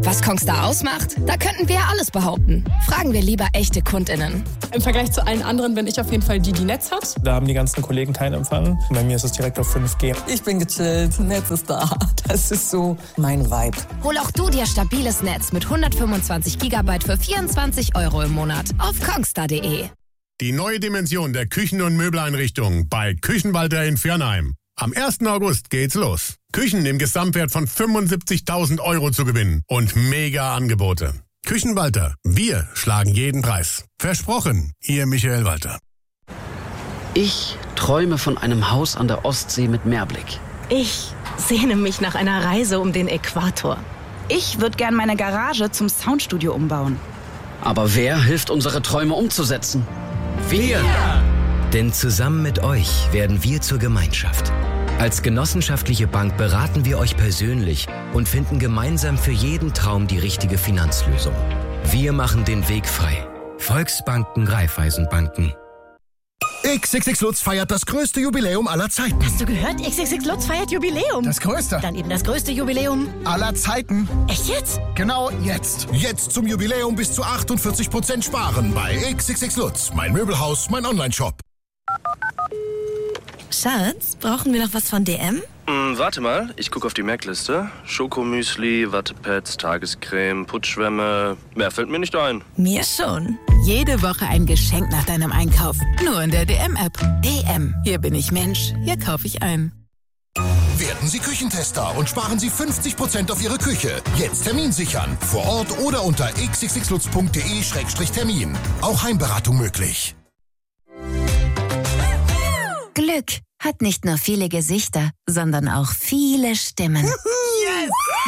Was Kongstar ausmacht? Da könnten wir alles behaupten. Fragen wir lieber echte KundInnen. Im Vergleich zu allen anderen bin ich auf jeden Fall die Netz hat. Da haben die ganzen Kollegen keinen Empfang. Bei mir ist es direkt auf 5G. Ich bin gechillt, Netz ist da. Das ist so mein Vibe. Hol auch du dir stabiles Netz mit 125 GB für 24 € im Monat auf kongstar.de. Die neue Dimension der Küchen- und Möbeleinrichtungen bei Küchenwalter in Viernheim. Am 1. August geht's los. Küchen im Gesamtwert von 75.000 € zu gewinnen und mega Angebote. Küchenwalter, wir schlagen jeden Preis. Versprochen, Ihr Michael Walter. Ich träume von einem Haus an der Ostsee mit Meerblick. Ich sehne mich nach einer Reise um den Äquator. Ich würde gern meine Garage zum Soundstudio umbauen. Aber wer hilft, unsere Träume umzusetzen? Wir! Denn zusammen mit euch werden wir zur Gemeinschaft. Als genossenschaftliche Bank beraten wir euch persönlich und finden gemeinsam für jeden Traum die richtige Finanzlösung. Wir machen den Weg frei. Volksbanken, Raiffeisenbanken. XXX Lutz feiert das größte Jubiläum aller Zeiten. Hast du gehört? XXX Lutz feiert Jubiläum. Das größte. Dann eben das größte Jubiläum aller Zeiten. Echt jetzt? Genau jetzt. Jetzt zum Jubiläum bis zu 48% sparen bei XXX Lutz. Mein Möbelhaus, mein Onlineshop. Schatz, brauchen wir noch was von DM? Warte mal, ich gucke auf die Merkliste. Schokomüsli, Wattepads, Tagescreme, Putzschwämme. Mehr fällt mir nicht ein. Mir schon. Jede Woche ein Geschenk nach deinem Einkauf. Nur in der DM-App. DM. Hier bin ich Mensch. Hier kaufe ich ein. Werden Sie Küchentester und sparen Sie 50% auf Ihre Küche. Jetzt Termin sichern. Vor Ort oder unter xxxlutz.de/termin. Auch Heimberatung möglich. Glück hat nicht nur viele Gesichter, sondern auch viele Stimmen. Yes!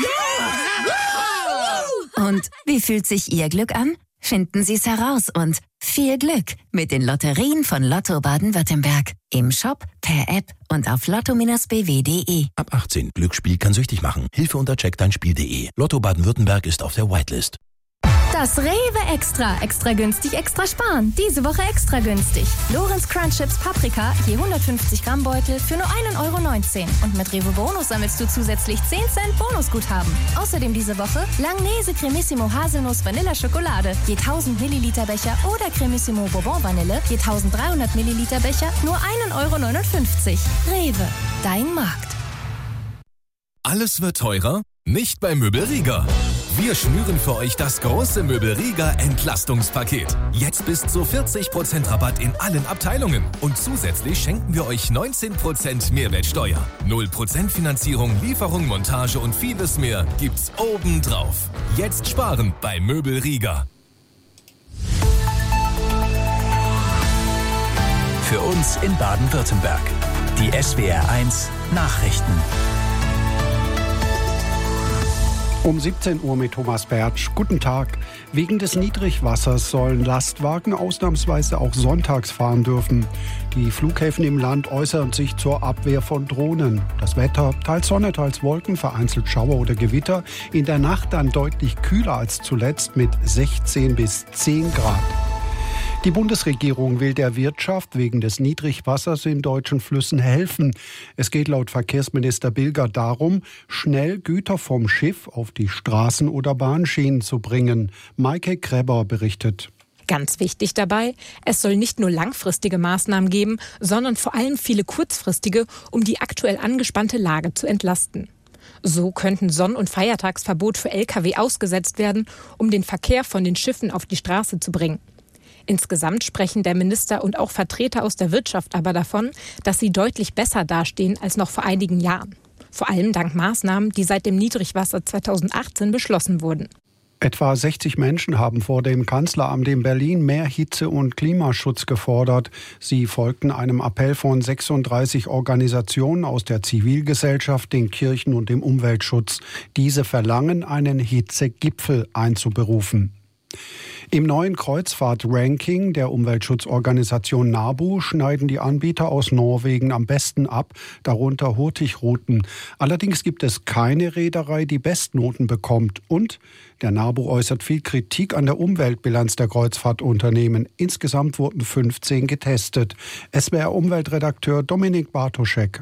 Und wie fühlt sich Ihr Glück an? Finden Sie es heraus und viel Glück mit den Lotterien von Lotto Baden-Württemberg. Im Shop, per App und auf lotto-bw.de. Ab 18. Glücksspiel kann süchtig machen. Hilfe unter checkdeinspiel.de. Lotto Baden-Württemberg ist auf der Whitelist. Das Rewe Extra. Extra günstig, extra sparen. Diese Woche extra günstig. Lorenz Crunch Chips Paprika, je 150 Gramm Beutel für nur 1,19 €. Und mit Rewe Bonus sammelst du zusätzlich 10 Cent Bonusguthaben. Außerdem diese Woche Langnese Cremissimo Haselnuss Vanilla Schokolade, je 1000 Milliliter Becher oder Cremissimo Bourbon Vanille, je 1300 Milliliter Becher, nur 1,59 €. Rewe, dein Markt. Alles wird teurer? Nicht bei Möbelrieger. Wir schnüren für euch das große Möbelrieger Entlastungspaket. Jetzt bis zu 40% Rabatt in allen Abteilungen. Und zusätzlich schenken wir euch 19% Mehrwertsteuer. 0% Finanzierung, Lieferung, Montage und vieles mehr gibt's obendrauf. Jetzt sparen bei Möbelrieger. Für uns in Baden-Württemberg. Die SWR1 Nachrichten. Um 17 Uhr mit Thomas Bertsch. Guten Tag. Wegen des Niedrigwassers sollen Lastwagen ausnahmsweise auch sonntags fahren dürfen. Die Flughäfen im Land äußern sich zur Abwehr von Drohnen. Das Wetter, teils Sonne, teils Wolken, vereinzelt Schauer oder Gewitter. In der Nacht dann deutlich kühler als zuletzt mit 16 bis 10 Grad. Die Bundesregierung will der Wirtschaft wegen des Niedrigwassers in deutschen Flüssen helfen. Es geht laut Verkehrsminister Bilger darum, schnell Güter vom Schiff auf die Straßen- oder Bahnschienen zu bringen. Maike Kreber berichtet. Ganz wichtig dabei, es soll nicht nur langfristige Maßnahmen geben, sondern vor allem viele kurzfristige, um die aktuell angespannte Lage zu entlasten. So könnten Sonn- und Feiertagsverbot für Lkw ausgesetzt werden, um den Verkehr von den Schiffen auf die Straße zu bringen. Insgesamt sprechen der Minister und auch Vertreter aus der Wirtschaft aber davon, dass sie deutlich besser dastehen als noch vor einigen Jahren. Vor allem dank Maßnahmen, die seit dem Niedrigwasser 2018 beschlossen wurden. Etwa 60 Menschen haben vor dem Kanzleramt in Berlin mehr Hitze- und Klimaschutz gefordert. Sie folgten einem Appell von 36 Organisationen aus der Zivilgesellschaft, den Kirchen und dem Umweltschutz. Diese verlangen, einen Hitzegipfel einzuberufen. Im neuen Kreuzfahrt-Ranking der Umweltschutzorganisation NABU schneiden die Anbieter aus Norwegen am besten ab, darunter Hurtigruten. Allerdings gibt es keine Reederei, die Bestnoten bekommt. Und der NABU äußert viel Kritik an der Umweltbilanz der Kreuzfahrtunternehmen. Insgesamt wurden 15 getestet. SWR-Umweltredakteur Dominik Bartoschek.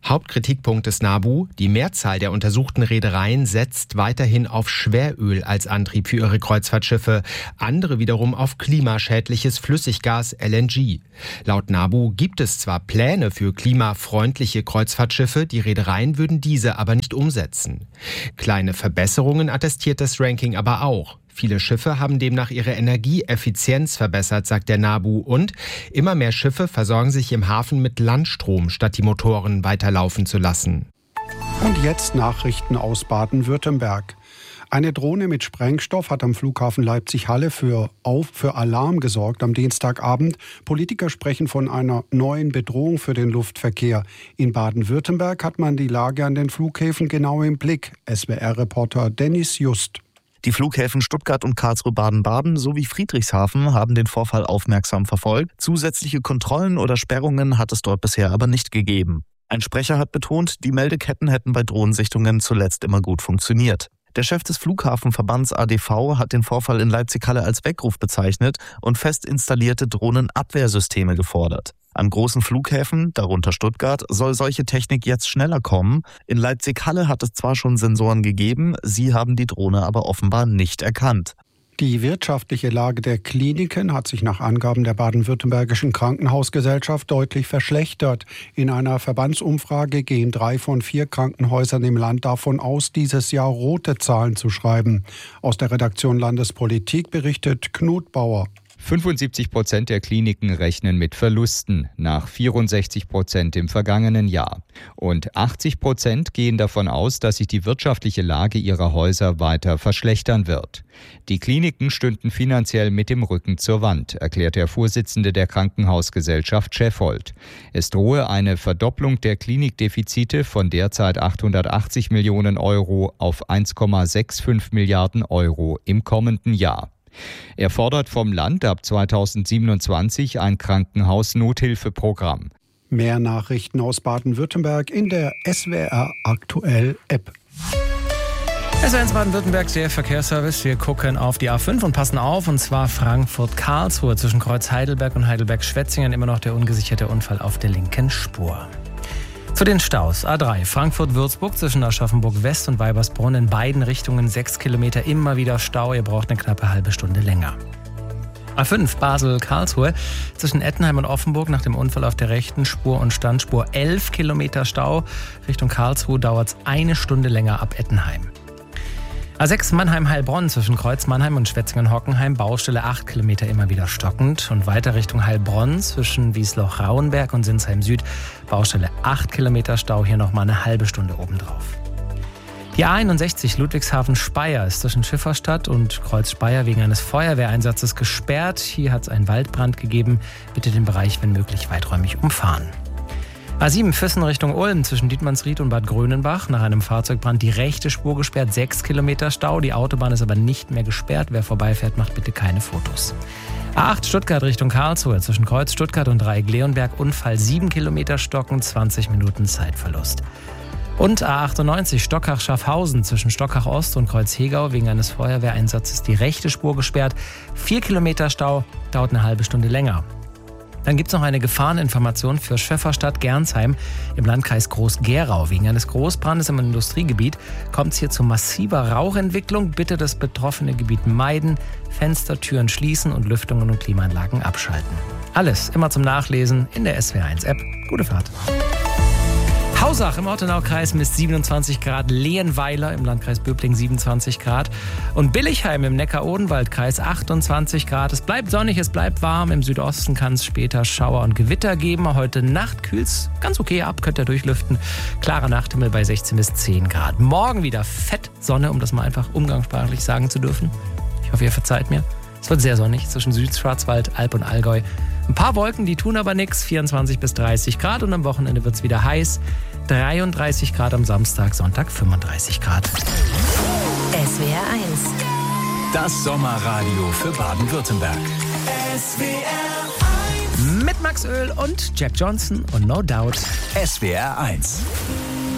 Hauptkritikpunkt des NABU: Die Mehrzahl der untersuchten Reedereien setzt weiterhin auf Schweröl als Antrieb für ihre Kreuzfahrtschiffe, andere wiederum auf klimaschädliches Flüssiggas LNG. Laut NABU gibt es zwar Pläne für klimafreundliche Kreuzfahrtschiffe, die Reedereien würden diese aber nicht umsetzen. Kleine Verbesserungen attestiert das Ranking aber auch. Viele Schiffe haben demnach ihre Energieeffizienz verbessert, sagt der NABU. Und immer mehr Schiffe versorgen sich im Hafen mit Landstrom, statt die Motoren weiterlaufen zu lassen. Und jetzt Nachrichten aus Baden-Württemberg. Eine Drohne mit Sprengstoff hat am Flughafen Leipzig-Halle für Alarm gesorgt am Dienstagabend. Politiker sprechen von einer neuen Bedrohung für den Luftverkehr. In Baden-Württemberg hat man die Lage an den Flughäfen genau im Blick. SWR-Reporter Dennis Just. Die Flughäfen Stuttgart und Karlsruhe-Baden-Baden sowie Friedrichshafen haben den Vorfall aufmerksam verfolgt. Zusätzliche Kontrollen oder Sperrungen hat es dort bisher aber nicht gegeben. Ein Sprecher hat betont, die Meldeketten hätten bei Drohnensichtungen zuletzt immer gut funktioniert. Der Chef des Flughafenverbands ADV hat den Vorfall in Leipzig-Halle als Weckruf bezeichnet und fest installierte Drohnenabwehrsysteme gefordert. An großen Flughäfen, darunter Stuttgart, soll solche Technik jetzt schneller kommen. In Leipzig-Halle hat es zwar schon Sensoren gegeben, sie haben die Drohne aber offenbar nicht erkannt. Die wirtschaftliche Lage der Kliniken hat sich nach Angaben der Baden-Württembergischen Krankenhausgesellschaft deutlich verschlechtert. In einer Verbandsumfrage gehen 3 von 4 Krankenhäusern im Land davon aus, dieses Jahr rote Zahlen zu schreiben. Aus der Redaktion Landespolitik berichtet Knut Bauer. 75% der Kliniken rechnen mit Verlusten, nach 64% im vergangenen Jahr. Und 80% gehen davon aus, dass sich die wirtschaftliche Lage ihrer Häuser weiter verschlechtern wird. Die Kliniken stünden finanziell mit dem Rücken zur Wand, erklärt der Vorsitzende der Krankenhausgesellschaft Scheffold. Es drohe eine Verdopplung der Klinikdefizite von derzeit 880 Millionen Euro auf 1,65 Milliarden Euro im kommenden Jahr. Er fordert vom Land ab 2027 ein Krankenhaus-Nothilfeprogramm. Mehr Nachrichten aus Baden-Württemberg in der SWR Aktuell App. SWR Baden-Württemberg, der Verkehrsservice. Wir gucken auf die A5 und passen auf, und zwar Frankfurt-Karlsruhe zwischen Kreuz Heidelberg und Heidelberg-Schwetzingen. Immer noch der ungesicherte Unfall auf der linken Spur. Zu den Staus. A3 Frankfurt-Würzburg zwischen Aschaffenburg-West und Weibersbrunn in beiden Richtungen 6 Kilometer, immer wieder Stau. Ihr braucht eine knappe halbe Stunde länger. A5 Basel-Karlsruhe zwischen Ettenheim und Offenburg nach dem Unfall auf der rechten Spur und Standspur 11 Kilometer Stau. Richtung Karlsruhe dauert es eine Stunde länger ab Ettenheim. A6 Mannheim-Heilbronn zwischen Kreuz Mannheim und Schwetzingen-Hockenheim, Baustelle 8 Kilometer immer wieder stockend. Und weiter Richtung Heilbronn zwischen Wiesloch-Rauenberg und Sinsheim Süd, Baustelle 8 Kilometer Stau, hier nochmal eine halbe Stunde obendrauf. Die A61 Ludwigshafen-Speyer ist zwischen Schifferstadt und Kreuz Speyer wegen eines Feuerwehreinsatzes gesperrt. Hier hat es einen Waldbrand gegeben. Bitte den Bereich, wenn möglich, weiträumig umfahren. A7 Füssen Richtung Ulm zwischen Dietmannsried und Bad Grönenbach. Nach einem Fahrzeugbrand die rechte Spur gesperrt, 6 Kilometer Stau. Die Autobahn ist aber nicht mehr gesperrt. Wer vorbeifährt, macht bitte keine Fotos. A8 Stuttgart Richtung Karlsruhe zwischen Kreuz Stuttgart und Dreieck Leonberg. Unfall 7 Kilometer stocken, 20 Minuten Zeitverlust. Und A98 Stockach-Schaffhausen zwischen Stockach Ost und Kreuz Hegau wegen eines Feuerwehreinsatzes die rechte Spur gesperrt. 4 Kilometer Stau, dauert eine halbe Stunde länger. Dann gibt es noch eine Gefahreninformation für Schäfferstadt-Gernsheim im Landkreis Groß-Gerau. Wegen eines Großbrandes im Industriegebiet kommt es hier zu massiver Rauchentwicklung. Bitte das betroffene Gebiet meiden, Fenster, Türen schließen und Lüftungen und Klimaanlagen abschalten. Alles immer zum Nachlesen in der SWR1-App. Gute Fahrt. Hausach im Ortenaukreis misst 27 Grad, Lehenweiler im Landkreis Böbling 27 Grad und Billigheim im Neckar-Odenwald-Kreis 28 Grad. Es bleibt sonnig, es bleibt warm. Im Südosten kann es später Schauer und Gewitter geben. Heute Nacht kühlt es ganz okay ab, könnt ihr durchlüften. Klarer Nachthimmel bei 16 bis 10 Grad. Morgen wieder fett Sonne, um das mal einfach umgangssprachlich sagen zu dürfen. Ich hoffe, ihr verzeiht mir. Es wird sehr sonnig zwischen Südschwarzwald, Alb und Allgäu. Ein paar Wolken, die tun aber nichts. 24 bis 30 Grad und am Wochenende wird es wieder heiß. 33 Grad am Samstag, Sonntag 35 Grad. SWR 1. Das Sommerradio für Baden-Württemberg. SWR 1. Mit Max Öl und Jack Johnson und No Doubt. SWR 1.